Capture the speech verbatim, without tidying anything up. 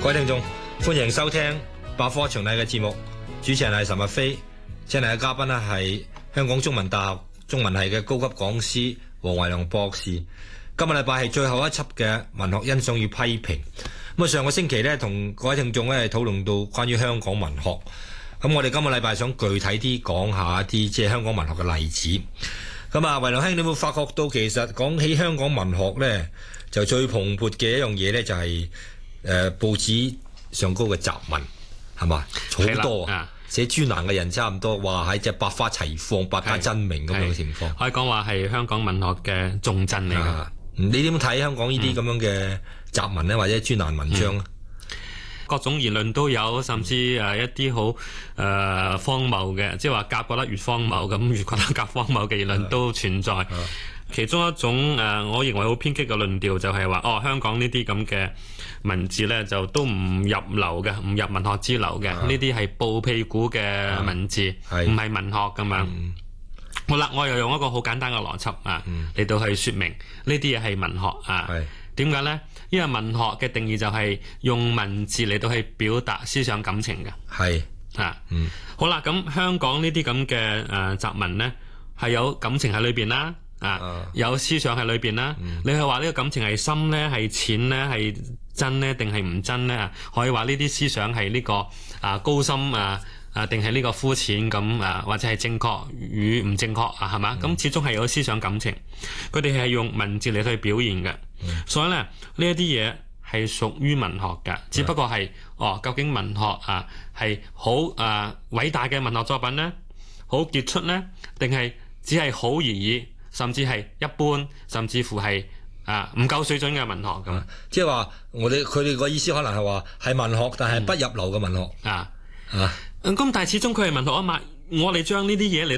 各位聽眾，歡迎收聽百科全書嘅節目，主持人係岑日飛，請嚟嘅嘉賓咧係香港中文大學中文系嘅高級講師黃維良博士。今日禮拜係最後一輯嘅文學欣賞與批評。咁啊，上個星期咧同各位聽眾咧討論到關於香港文學。咁我哋今個禮拜想具體啲講下一啲即係香港文學嘅例子。咁啊，維良兄，你有冇發覺到其實講起香港文學咧，就最蓬勃嘅一樣嘢咧就係、是、誒、呃、報紙上高嘅雜文係嘛，好多啊！寫專欄嘅人差唔多，話係隻百花齊放、百家爭鳴咁樣嘅情況， 可以講話係香港文學嘅重鎮嚟㗎。 你點睇香港呢啲咁樣嘅雜文咧，或者專欄文章咧？ 嗯各種言論都有，甚至誒一啲好誒荒謬嘅，即係話甲覺得越荒謬，咁越覺得甲荒謬嘅言論都存在。其中一種誒、呃，我認為好偏激嘅論調就係話，哦，香港呢啲咁嘅文字咧，就都唔入流嘅，唔入文學之流嘅，呢啲係報屁股嘅文字，唔係文學咁樣。嗯、好啦，我又用一個好簡單嘅邏輯啊，嚟到去説明呢啲嘢係文學啊。點解呢？因為文學嘅定義就係用文字嚟到去表達思想感情嘅。係啊，嗯，好啦，咁香港呢啲咁嘅誒雜文呢，係有感情喺裏邊啦，啊，啊有思想喺裏邊啦。嗯、你係話呢個感情係深呢，係淺呢，係真呢，定係唔真呢？可以話呢啲思想係呢、這個啊高深啊啊，定係呢個膚淺咁啊，或者係正確與唔正確啊，係嘛？咁、嗯、始終係有思想感情，佢哋係用文字嚟去表現嘅。所以咧，呢一啲嘢係屬於文學嘅，只不過係哦，究竟文學啊係好啊偉大嘅文學作品呢？好傑出呢？定係只係好而已，甚至係一般，甚至乎係啊唔夠水準嘅文學咁、啊。 即係話我哋佢哋個意思可能係話係文學，但係不入流嘅文學、嗯、啊啊！咁、 嗯、但係始終佢係文學啊嘛，我哋將呢啲嘢嚟